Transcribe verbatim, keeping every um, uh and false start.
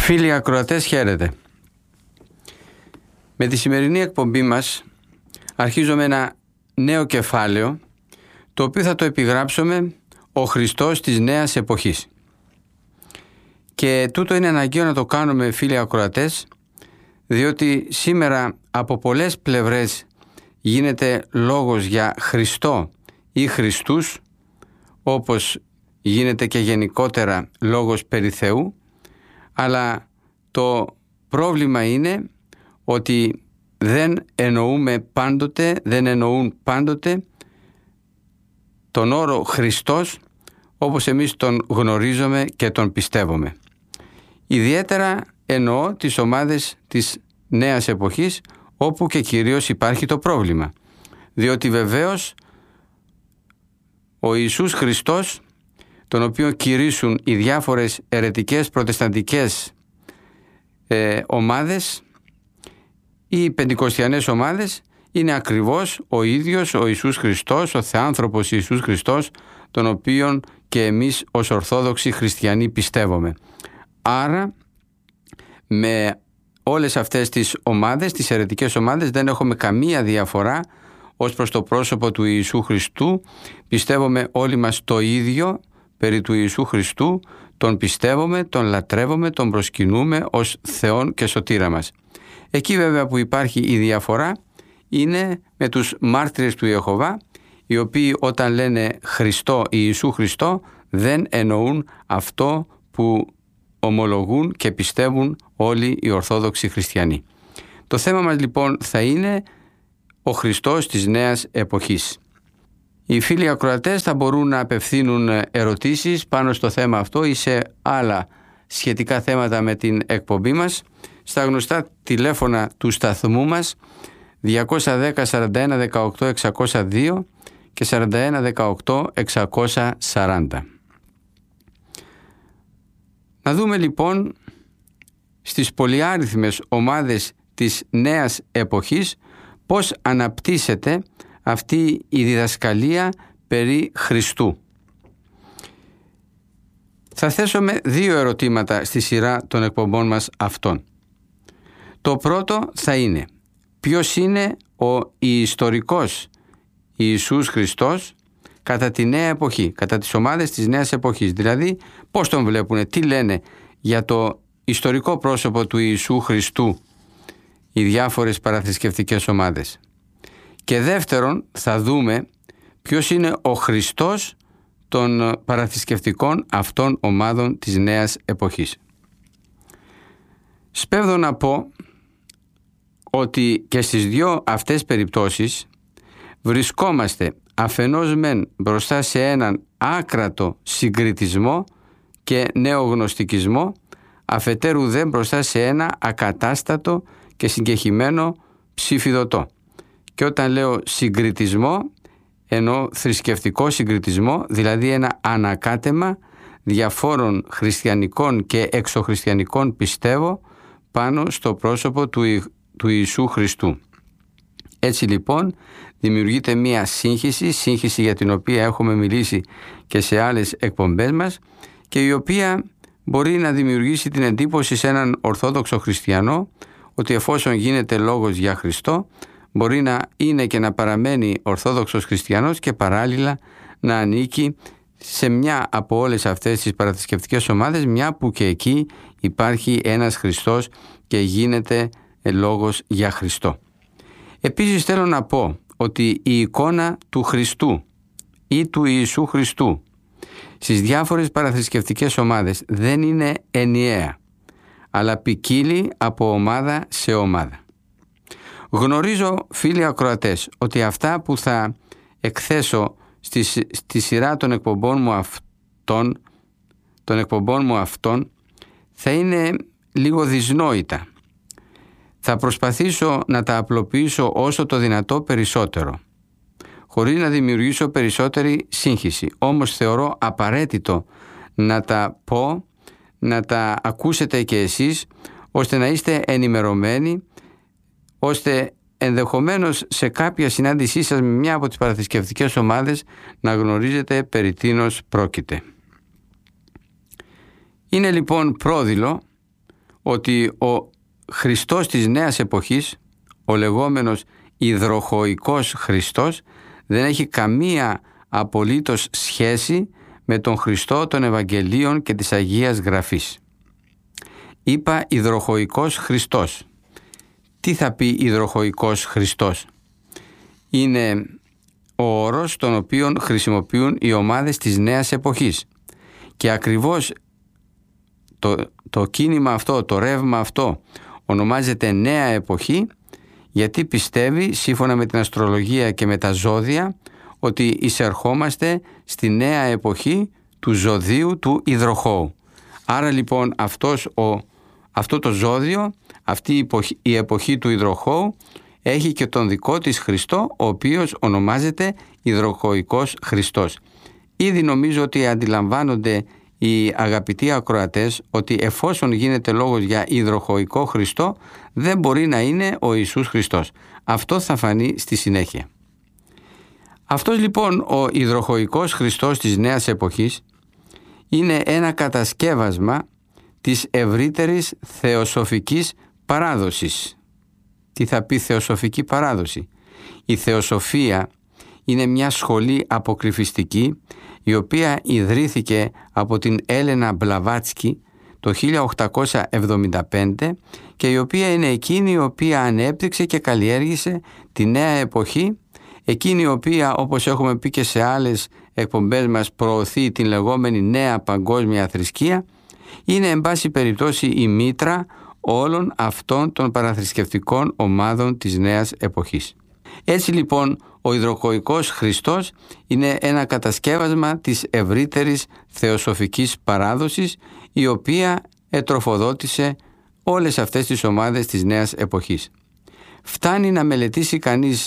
Φίλοι ακροατές, χαίρετε. Με τη σημερινή εκπομπή μας αρχίζουμε ένα νέο κεφάλαιο, το οποίο θα το επιγράψουμε «Ο Χριστός της νέας εποχής». Και τούτο είναι αναγκαίο να το κάνουμε, φίλοι ακροατές, διότι σήμερα από πολλές πλευρές γίνεται λόγος για Χριστό ή Χριστούς, όπως γίνεται και γενικότερα λόγος περί Θεού, αλλά το πρόβλημα είναι ότι δεν εννοούμε πάντοτε, δεν εννοούν πάντοτε τον όρο Χριστός όπως εμείς τον γνωρίζουμε και τον πιστεύουμε. Ιδιαίτερα εννοώ τις ομάδες της νέας εποχής, όπου και κυρίως υπάρχει το πρόβλημα. Διότι βεβαίως ο Ιησούς Χριστός, τον οποίο κηρύσσουν οι διάφορες αιρετικές προτεσταντικές ε, ομάδες ή οι πεντηκοστιανές ομάδες, είναι ακριβώς ο ίδιος ο Ιησούς Χριστός, ο Θεάνθρωπος Ιησούς Χριστός, τον οποίον και εμείς ως Ορθόδοξοι Χριστιανοί πιστεύουμε. Άρα με όλες αυτές τις ομάδες, τις αιρετικές ομάδες, δεν έχουμε καμία διαφορά ως προς το πρόσωπο του Ιησού Χριστού. Πιστεύουμε όλοι μας το ίδιο περί του Ιησού Χριστού, τον πιστεύουμε, τον λατρεύουμε, τον προσκυνούμε ως Θεόν και σωτήρα μας. Εκεί βέβαια που υπάρχει η διαφορά είναι με τους μάρτυρες του Ιεχωβά, οι οποίοι όταν λένε Χριστό ή Ιησού Χριστό δεν εννοούν αυτό που ομολογούν και πιστεύουν όλοι οι Ορθόδοξοι Χριστιανοί. Το θέμα μας λοιπόν θα είναι ο Χριστός της νέας εποχής. Οι φίλοι ακροατές θα μπορούν να απευθύνουν ερωτήσεις πάνω στο θέμα αυτό ή σε άλλα σχετικά θέματα με την εκπομπή μας στα γνωστά τηλέφωνα του σταθμού μας διακόσια δέκα σαράντα ένα δεκαοκτώ εξακόσια δύο και σαράντα ένα δεκαοκτώ εξακόσια σαράντα. Να δούμε λοιπόν στις πολυάριθμες ομάδες της νέας εποχής πώς αναπτύσσεται αυτή η διδασκαλία περί Χριστού. Θα θέσουμε δύο ερωτήματα στη σειρά των εκπομπών μας αυτών. Το πρώτο θα είναι ποιος είναι ο ιστορικός Ιησούς Χριστός κατά τη νέα εποχή, κατά τις ομάδες της νέας εποχής. Δηλαδή πώς τον βλέπουνε, τι λένε για το ιστορικό πρόσωπο του Ιησού Χριστού οι διάφορες παραθρησκευτικές ομάδες. Και δεύτερον θα δούμε ποιος είναι ο Χριστός των παραθρησκευτικών αυτών ομάδων της νέας εποχής. Σπέβδω να πω ότι και στις δύο αυτές περιπτώσεις βρισκόμαστε αφενός μεν μπροστά σε έναν άκρατο συγκριτισμό και νεογνωστικισμό, αφετέρου δε μπροστά σε ένα ακατάστατο και συγκεχημένο ψηφιδωτό. Και όταν λέω συγκριτισμό, εννοώ θρησκευτικό συγκριτισμό, δηλαδή ένα ανακάτεμα διαφόρων χριστιανικών και εξωχριστιανικών πιστεύω πάνω στο πρόσωπο του, Ι... του Ιησού Χριστού. Έτσι λοιπόν δημιουργείται μία σύγχυση, σύγχυση για την οποία έχουμε μιλήσει και σε άλλες εκπομπές μας και η οποία μπορεί να δημιουργήσει την εντύπωση σε έναν Ορθόδοξο Χριστιανό ότι εφόσον γίνεται λόγος για Χριστό, μπορεί να είναι και να παραμένει Ορθόδοξος Χριστιανός και παράλληλα να ανήκει σε μια από όλες αυτές τις παραθρησκευτικές ομάδες, μια που και εκεί υπάρχει ένας Χριστός και γίνεται λόγος για Χριστό. Επίσης θέλω να πω ότι η εικόνα του Χριστού ή του Ιησού Χριστού στις διάφορες παραθρησκευτικές ομάδες δεν είναι ενιαία, αλλά ποικίλει από ομάδα σε ομάδα. Γνωρίζω, φίλοι ακροατές, ότι αυτά που θα εκθέσω στη, στη σειρά των εκπομπών μου αυτών, των εκπομπών μου αυτών θα είναι λίγο δυσνόητα. Θα προσπαθήσω να τα απλοποιήσω όσο το δυνατό περισσότερο, χωρίς να δημιουργήσω περισσότερη σύγχυση. Όμως θεωρώ απαραίτητο να τα πω, να τα ακούσετε και εσείς, ώστε να είστε ενημερωμένοι, ώστε ενδεχομένως σε κάποια συνάντησή σας με μια από τις παραθρησκευτικές ομάδες να γνωρίζετε περί τίνος πρόκειται. Είναι λοιπόν πρόδειλο ότι ο Χριστός της νέας εποχής, ο λεγόμενος υδροχοϊκός Χριστός, δεν έχει καμία απολύτως σχέση με τον Χριστό των Ευαγγελίων και της Αγίας Γραφής. Είπα υδροχοϊκός Χριστός. Τι θα πει υδροχοϊκός Χριστός? Είναι ο όρος τον οποίο χρησιμοποιούν οι ομάδες της νέας εποχής. Και ακριβώς το, το κίνημα αυτό, το ρεύμα αυτό ονομάζεται νέα εποχή, γιατί πιστεύει σύμφωνα με την αστρολογία και με τα ζώδια ότι εισερχόμαστε στη νέα εποχή του ζωδίου του υδροχόου. Άρα λοιπόν αυτός ο, αυτό το ζώδιο, αυτή η εποχή, η εποχή του υδροχόου έχει και τον δικό της Χριστό, ο οποίος ονομάζεται υδροχοϊκός Χριστός. Ήδη νομίζω ότι αντιλαμβάνονται οι αγαπητοί ακροατές ότι εφόσον γίνεται λόγος για υδροχοϊκό Χριστό, δεν μπορεί να είναι ο Ιησούς Χριστός. Αυτό θα φανεί στη συνέχεια. Αυτός λοιπόν ο υδροχοϊκός Χριστός της νέας εποχής είναι ένα κατασκεύασμα της ευρύτερης θεοσοφικής παράδοσης. Τι θα πει θεοσοφική παράδοση? Η θεοσοφία είναι μια σχολή αποκρυφιστική η οποία ιδρύθηκε από την Έλενα Μπλαβάτσκι το χίλια οκτακόσια εβδομήντα πέντε και η οποία είναι εκείνη η οποία ανέπτυξε και καλλιέργησε τη νέα εποχή, εκείνη η οποία, όπως έχουμε πει και σε άλλες εκπομπές μας, προωθεί την λεγόμενη νέα παγκόσμια θρησκεία. Είναι εν πάση περιπτώσει η μήτρα όλων αυτών των παραθρησκευτικών ομάδων της νέας εποχής. Έτσι λοιπόν ο υδροχοϊκός Χριστός είναι ένα κατασκεύασμα της ευρύτερης θεοσοφικής παράδοσης, η οποία ετροφοδότησε όλες αυτές τις ομάδες της νέας εποχής. Φτάνει να μελετήσει κανείς